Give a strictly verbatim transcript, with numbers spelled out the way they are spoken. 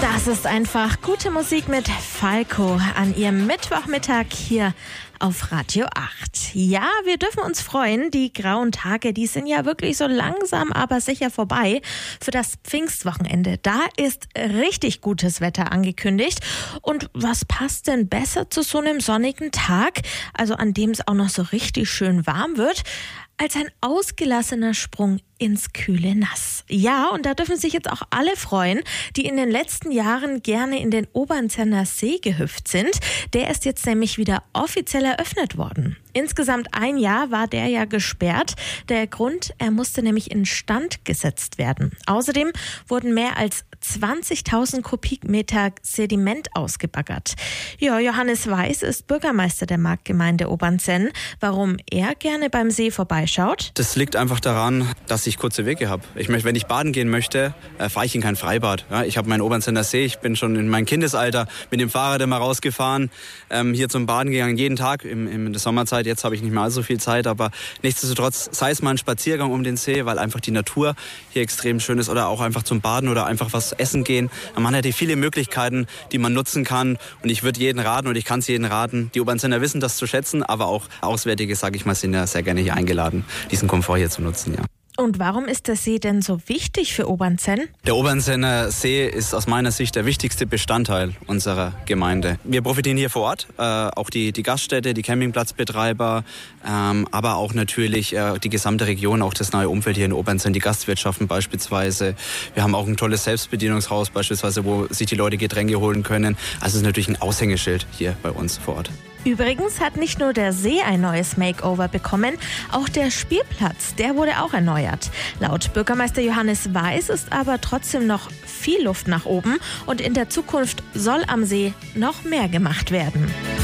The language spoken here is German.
Das ist einfach gute Musik mit Falco an ihrem Mittwochmittag hier auf Radio acht. Ja, wir dürfen uns freuen. Die grauen Tage, die sind ja wirklich so langsam, aber sicher vorbei. Für das Pfingstwochenende, da ist richtig gutes Wetter angekündigt. Und was passt denn besser zu so einem sonnigen Tag, also an dem es auch noch so richtig schön warm wird, als ein ausgelassener Sprung ins kühle Nass. Ja, und da dürfen sich jetzt auch alle freuen, die in den letzten Jahren gerne in den Obernzenner See gehüpft sind. Der ist jetzt nämlich wieder offiziell eröffnet worden. Insgesamt ein Jahr war der ja gesperrt. Der Grund, er musste nämlich instand gesetzt werden. Außerdem wurden mehr als zwanzigtausend Kubikmeter Sediment ausgebaggert. Ja, Johannes Weiß ist Bürgermeister der Marktgemeinde Obernzenn. Warum er gerne beim See vorbeischaut? Das liegt einfach daran, dass ich kurze Wege habe. Ich möchte, wenn ich baden gehen möchte, äh, fahre ich in kein Freibad. Ja, ich habe meinen Obernzenner See. Ich bin schon in meinem Kindesalter mit dem Fahrrad immer rausgefahren, ähm, hier zum Baden gegangen, jeden Tag im, in der Sommerzeit. Jetzt habe ich nicht mehr so viel Zeit, aber nichtsdestotrotz, sei es mal ein Spaziergang um den See, weil einfach die Natur hier extrem schön ist, oder auch einfach zum Baden oder einfach was essen gehen. Man hat ja viele Möglichkeiten, die man nutzen kann, und ich würde jeden raten, und ich kann es jedem raten. Die Obernzenner wissen das zu schätzen, aber auch Auswärtige, sage ich mal, sind ja sehr gerne hier eingeladen, diesen Komfort hier zu nutzen, ja. Und warum ist der See denn so wichtig für Obernzenn? Der Obernzenner See ist aus meiner Sicht der wichtigste Bestandteil unserer Gemeinde. Wir profitieren hier vor Ort, äh, auch die, die Gaststätte, die Campingplatzbetreiber, ähm, aber auch natürlich äh, die gesamte Region, auch das neue Umfeld hier in Obernzenn, die Gastwirtschaften beispielsweise. Wir haben auch ein tolles Selbstbedienungshaus beispielsweise, wo sich die Leute Getränke holen können. Also es ist natürlich ein Aushängeschild hier bei uns vor Ort. Übrigens hat nicht nur der See ein neues Makeover bekommen, auch der Spielplatz, der wurde auch erneuert. Laut Bürgermeister Johannes Weiß ist aber trotzdem noch viel Luft nach oben, und in der Zukunft soll am See noch mehr gemacht werden.